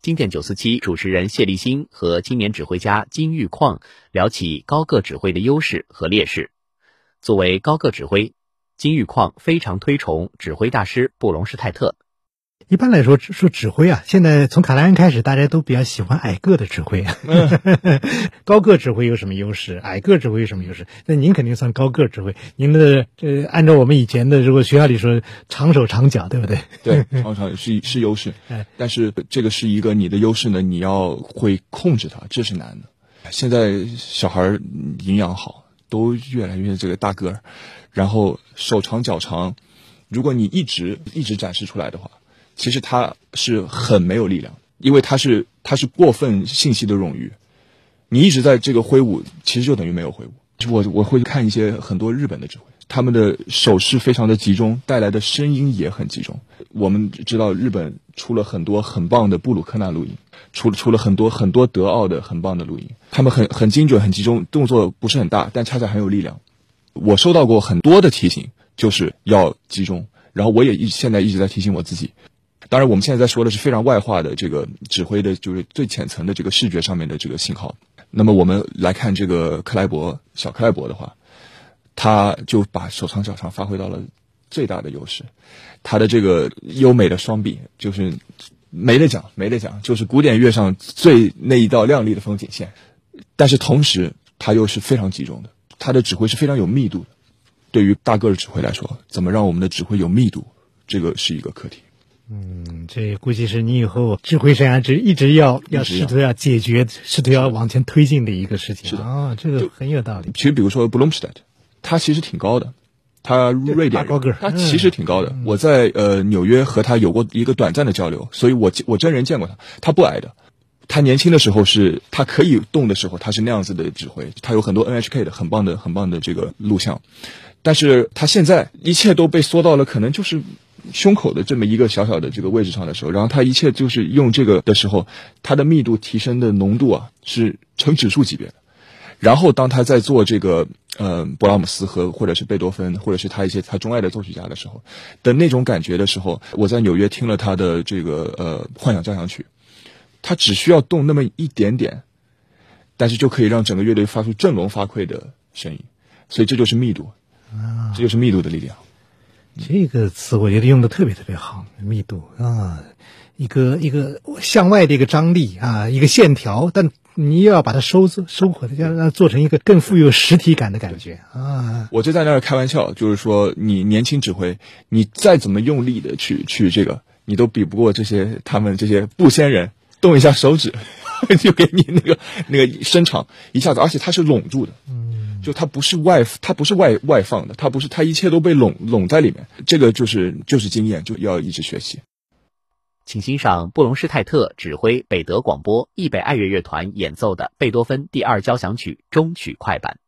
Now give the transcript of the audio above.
经典947主持人谢立新和青年指挥家金玉矿聊起高个指挥的优势和劣势。作为高个指挥，金玉矿非常推崇指挥大师布隆施泰特。 一般来说指挥啊，现在从卡莱恩开始，大家都比较喜欢矮个的指挥。高个指挥有什么优势？矮个指挥有什么优势？那您肯定算高个指挥，您的按照我们以前的如果学校里说长手长脚，对不对？ 对，长手是优势，但是这个是一个你的优势呢，你要会控制它，这是难的。现在小孩营养好，都越来越这个大个儿，然后手长脚长，如果你一直展示出来的话，其实他是很没有力量，因为他是过分信息的冗余，你一直在这个挥舞，其实就等于没有挥舞。我会看一些很多日本的指挥，他们的手势非常的集中，带来的声音也很集中。我们知道日本出了很多很棒的布鲁克纳录音，出了很多德奥的很棒的录音，他们很精准很集中，动作不是很大，但恰恰很有力量。我收到过很多的提醒，就是要集中，然后我也现在一直在提醒我自己。当然我们现在在说的是非常外化的这个指挥的，就是最浅层的这个视觉上面的这个信号。那么我们来看这个小克莱伯的话，他就把手长脚长发挥到了最大的优势。他的这个优美的双臂就是没得讲，就是古典乐上最那一道亮丽的风景线。但是同时他又是非常集中的，他的指挥是非常有密度的。对于大个的指挥来说，怎么让我们的指挥有密度，这个是一个课题。 这估计是你以后指挥生涯一直要试图要解决，试图要往前推进的一个事情。 是的啊，这个很有道理。 其实比如说布隆施泰特，他其实挺高的，他瑞典人，他其实挺高的。我在纽约和他有过一个短暂的交流，所以我真人见过他，他不矮的。他年轻的时候他可以动的时候，他是那样子的指挥，他有很多 NHK 的很棒的这个录像。但是他现在一切都被缩到了可能就是胸口的这么一个小小的这个位置上的时候，然后他一切就是用这个的时候，他的密度提升的浓度啊是成指数级别的。然后当他在做这个勃拉姆斯或者是贝多芬或者是他一些他钟爱的作曲家的时候的那种感觉的时候，我在纽约听了他的这个幻想交响曲，他只需要动那么一点点，但是就可以让整个乐队发出振聋发聩的声音。所以这就是密度，这就是密度的力量。 这个词我觉得用的特别特别好，密度啊，一个向外的一个张力啊，一个线条，但你又要把它收回来，要让它做成一个更富有实体感的感觉啊。 我就在那儿开玩笑，就是说你年轻指挥，你再怎么用力的去这个，你都比不过他们这些布仙人，动一下手指就给你那个伸长一下子，而且它是拢住的。就它不是外放的，它一切都被拢在里面。这个就是经验，就要一直学习。 请欣赏布隆施泰特指挥北德广播易北爱乐乐团演奏的贝多芬第2交响曲中曲快板。